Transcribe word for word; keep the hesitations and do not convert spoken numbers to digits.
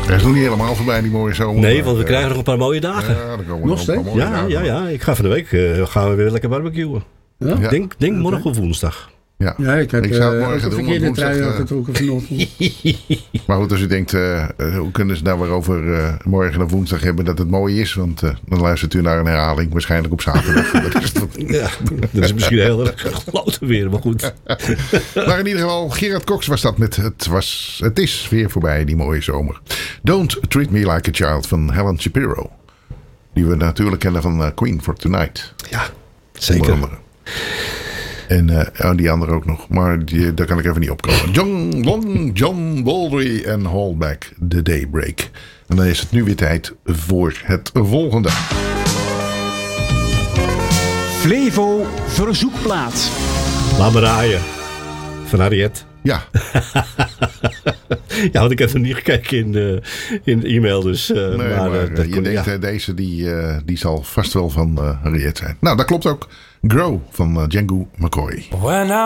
Hij is nog niet helemaal voorbij, die mooie zomer. Nee, maar, want we uh, krijgen nog een paar mooie dagen. Ja, dan komen Nog nog steeds? een paar mooie Ja, dagen. ja, ja. Ik ga van de week uh, gaan we weer lekker barbecuen. Ja? Ja. Denk, denk morgen of woensdag. Ja. Ja, ik heb Ik zou het uh, morgen ook een doen, verkeerde want trui woensdag, uh, aangetrokken vanochtend. Maar goed, als u denkt, uh, uh, hoe kunnen ze nou weer over uh, morgen of woensdag hebben dat het mooi is? Want uh, dan luistert u naar een herhaling, waarschijnlijk op zaterdag. Dat is wat... Ja, dat is misschien heel erg gesloten weer, maar goed. Maar in ieder geval, Gerard Cox was dat met het, was, het is weer voorbij, die mooie zomer. Don't Treat Me Like a Child van Helen Shapiro. Die we natuurlijk kennen van uh, Queen for Tonight. Ja, Onder zeker. andere. En uh, oh, die andere ook nog. Maar die, daar kan ik even niet opkomen. John Long, John Baldry en Hold Back the Daybreak. En dan is het nu weer tijd voor het volgende. Flevo verzoekplaat. Laat me raaien. Van Harriet. Ja, Ja, want ik heb nog niet gekeken in de, in de e-mail. Dus, uh, nee, maar, maar uh, dat je kon, denkt ja. uh, deze die, uh, die zal vast wel van uh, Harriet zijn. Nou, dat klopt ook. Grow van uh, Django McCoy. When I